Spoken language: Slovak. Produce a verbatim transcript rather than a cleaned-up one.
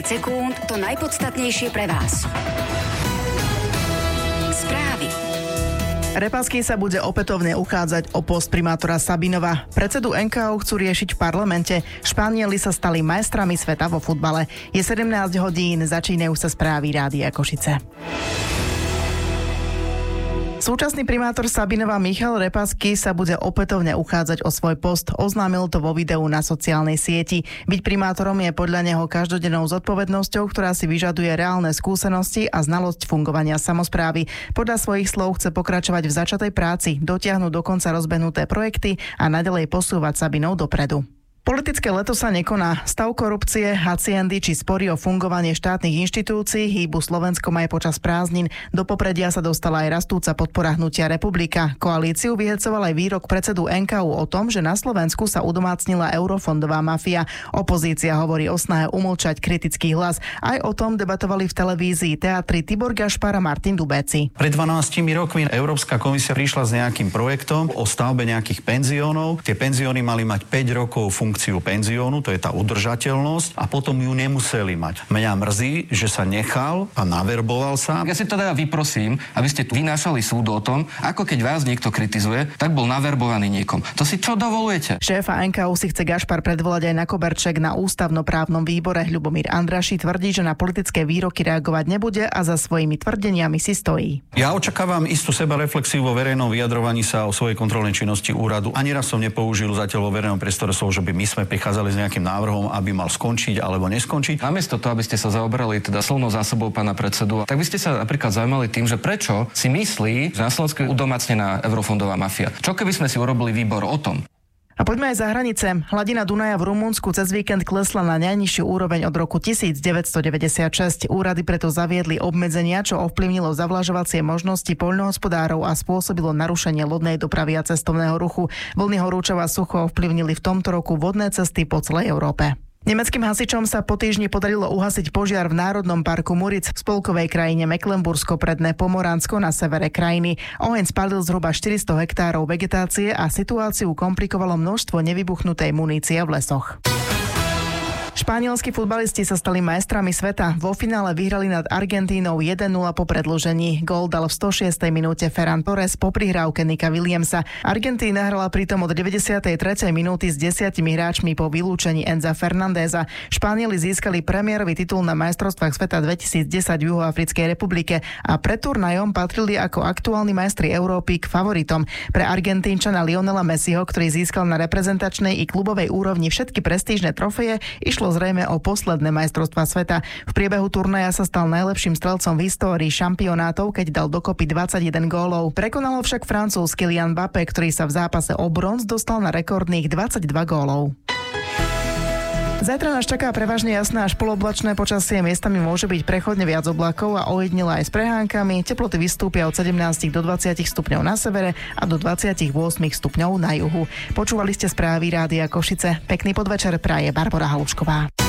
sekúnd to najpodstatnejšie pre vás. Správy. Repassky sa bude opätovne uchádzať o post primátora Sabinova. Predsedu en ká ó chcú riešiť v parlamente. Španieli sa stali majstrami sveta vo futbale. Je sedemnásť hodín, začínajú sa správy Rádia Košice. Súčasný primátor Sabinova Michal Repassky sa bude opätovne uchádzať o svoj post. Oznámil to vo videu na sociálnej sieti. Byť primátorom je podľa neho každodennou zodpovednosťou, ktorá si vyžaduje reálne skúsenosti a znalosť fungovania samosprávy. Podľa svojich slov chce pokračovať v začatej práci, dotiahnuť do konca rozbehnuté projekty a naďalej posúvať Sabinov dopredu. Politické leto sa nekoná. Stav korupcie, haciendy či spory o fungovanie štátnych inštitúcií hýbu Slovenskom aj počas prázdnin. Do popredia sa dostala aj rastúca podpora hnutia Republika. Koalíciu vyhecoval aj výrok predsedu en ká ú o tom, že na Slovensku sa udomácnila eurofondová mafia. Opozícia hovorí o snahe umlčať kritický hlas. Aj o tom debatovali v televízii Teatri Tibor Gašpar a Martin Dubéci. Pred dvanástimi rokmi Európska komisia prišla s nejakým projektom o stavbe nejakých penziónov. Tie penzióny mali mať päť rokov funkciu funkciu penziónu, to je tá udržateľnosť, a potom ju nemuseli mať. Mňa mrzí, že sa nechal a naverboval sa. Ja si teda vyprosím, aby ste tu vynášali súd o tom, ako keď vás niekto kritizuje, tak bol naverbovaný niekom. To si čo dovolujete? Šéfa en ká ú si chce Gašpar predvolať aj na koberček na ústavnoprávnom výbore. Ľubomír Andraši tvrdí, že na politické výroky reagovať nebude a za svojimi tvrdeniami si stojí. Ja očakávam istú sebareflexiu vo verejnom vyjadrovaní sa o svojej kontrolnej činnosti úradu. Ani raz som nepoužil zatiaľ vo verejnom priestore slovo, že by my sme prichádzali s nejakým návrhom, aby mal skončiť alebo neskončiť. Namiesto toho, aby ste sa zaoberali teda silnou zásobou pána predsedu, tak by ste sa napríklad zaujímali tým, že prečo si myslí, že na Slovensku je udomácnená eurofondová mafia. Čo keby sme si urobili výbor o tom? A poďme aj za hranice. Hladina Dunaja v Rumunsku cez víkend klesla na najnižšiu úroveň od roku devätnásťstodeväťdesiatšesť. Úrady preto zaviedli obmedzenia, čo ovplyvnilo zavlažovacie možnosti poľnohospodárov a spôsobilo narušenie lodnej dopravy a cestovného ruchu. Vlny horúčov a sucho ovplyvnili v tomto roku vodné cesty po celej Európe. Nemeckým hasičom sa po týždni podarilo uhasiť požiar v Národnom parku Muric v spolkovej krajine Mecklenbursko-Predné Pomoránsko na severe krajiny. Oheň spálil zhruba štyristo hektárov vegetácie a situáciu komplikovalo množstvo nevybuchnutej munície v lesoch. Španielski futbalisti sa stali majstrami sveta. Vo finále vyhrali nad Argentínou jeden nula po predĺžení. Gól dal v stošiestej minúte Ferran Torres po prihrávke Nika Williamsa. Argentína hrala pritom od deväťdesiatej tretej minúty s desiatimi hráčmi po vylúčení Enza Fernandeza. Španieli získali premiérový titul na majstrovstvách sveta dvetisícdesať v Juhoafrickej republike a pred turnajom patrili ako aktuálni majstri Európy k favoritom. Pre Argentínčana Lionela Messiho, ktorý získal na reprezentačnej i klubovej úrovni všetky prestížne trofeje, išlo zrejme o posledné majstrovstvá sveta. V priebehu turnaja sa stal najlepším strelcom v histórii šampionátov, keď dal dokopy dvadsaťjeden gólov. Prekonalo však Francúz Kylian Mbappé, ktorý sa v zápase o bronz dostal na rekordných dvadsaťdva gólov. Zajtra nás čaká prevažne jasné až poloblačné počasie, miestami môže byť prechodne viac oblakov a ojedinele aj s prehánkami. Teploty vystúpia od sedemnásť do dvadsať stupňov na severe a do dvadsaťosem stupňov na juhu. Počúvali ste správy Rádia Košice. Pekný podvečer praje Barbora Halušková.